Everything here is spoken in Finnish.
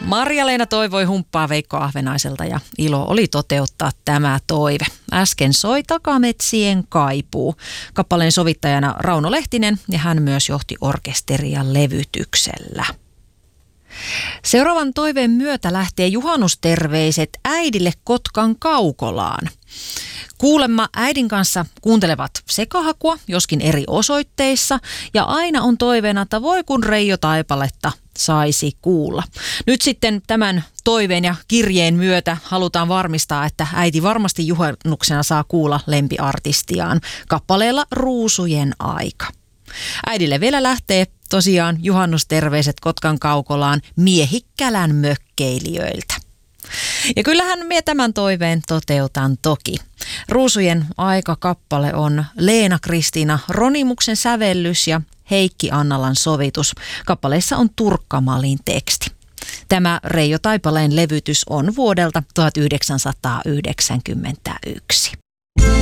Marja-Leena toivoi humppaa Veikko Ahvenaiselta ja ilo oli toteuttaa tämä toive. Äsken soi Takametsien kaipuu. Kappaleen sovittajana Rauno Lehtinen ja hän myös johti orkesteria levytyksellä. Seuraavan toiveen myötä lähtee juhannusterveiset äidille Kotkan Kaukolaan. Kuulemma äidin kanssa kuuntelevat sekahakua, joskin eri osoitteissa, ja aina on toiveena, että voi kun Reijo Taipaletta saisi kuulla. Nyt sitten tämän toiveen ja kirjeen myötä halutaan varmistaa, että äiti varmasti juhannuksena saa kuulla lempiartistiaan kappaleella Ruusujen aika. Äidille vielä lähtee tosiaan juhannusterveiset Kotkan Kaukolaan Miehikkälän mökkeilijöiltä. Ja kyllähän minä tämän toiveen toteutan toki. Ruusujen aika-kappale on Leena-Kristiina Ronimuksen sävellys ja Heikki Annalan sovitus. Kappaleessa on Turkka Malin teksti. Tämä Reijo Taipaleen levytys on vuodelta 1991.